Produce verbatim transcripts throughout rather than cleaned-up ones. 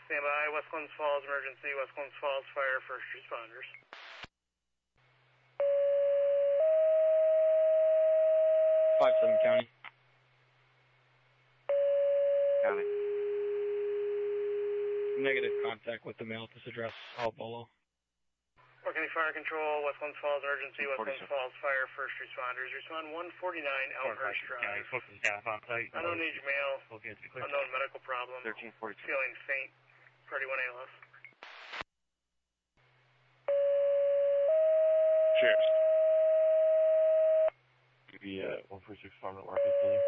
Stand by, West Glens Falls emergency, West Glens Falls fire, first responders. five seven County. County. Negative contact with the mail at this address, all below. Fort County Fire Control, West Glens Falls emergency, West Glens Falls fire, first responders. Respond one forty-nine Elmhurst Drive. Unknown age male, unknown medical problem, thirteen forty-two. feeling faint, thirty-one A L S. Cheers. Maybe uh, one forty-six Farm at Market Building.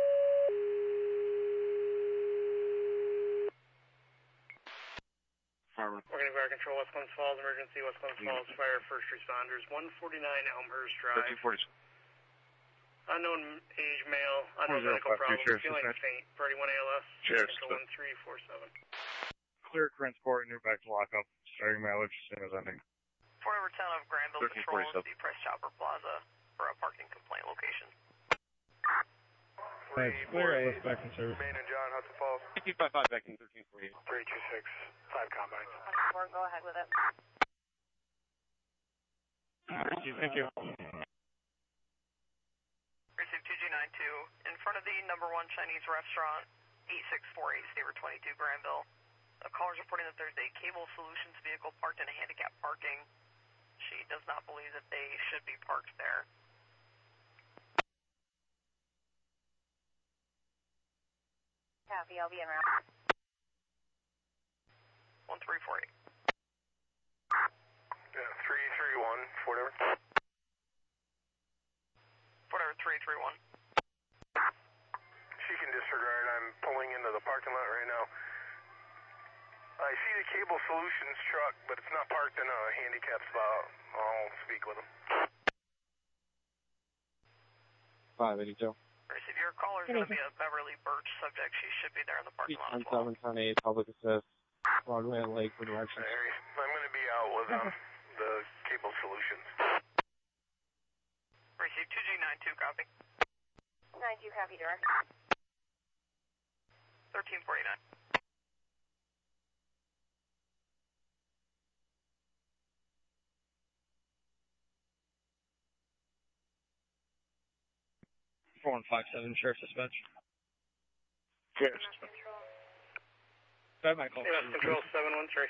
Farmer. Fort County Fire Control, West Glens Falls emergency, West Glens Falls fire, first responders. one forty-nine Elmhurst Drive. thirteen forty-two. Unknown age male, unknown medical problem, feeling faint, thirty-one A L S. Cheers. one three four seven. Clear transport, new back to lockup. Starting mileage, same as ending. Fort over town of Granville patrols the Price Chopper Plaza for a parking complaint location. That's clear, I was back in service. Main and John, Hudson Falls. fifty-five five back in thirteen forty-eight. three two six, five combines. Go ahead with it. Thank you. Receive two G nine two in front of the number one Chinese restaurant, eight six four eight, Saber twenty-two, Granville. A caller's reporting that there's a Cable Solutions vehicle parked in a handicapped parking. She does not believe that they should be parked there. Copy, I'll be en route. one three four eight. Yeah, three three one, whatever. Whatever, three three one. She can disregard. I'm pulling into the parking lot right now. I see the Cable Solutions truck, but it's not parked in a handicapped spot. I'll speak with him. five eighty-two. Receive your caller's going to be a Beverly Birch subject. She should be there in the parking lot as well. seven ten eight, public assist. Broadway and Lakewood directions. I'm going to be out with um, the Cable Solutions. Receive two G nine two, copy. nine two, copy, direct. thirteen forty-nine. four one five seven, Sheriff's Dispatch. Cheers. Bad Michael. Control seven one three.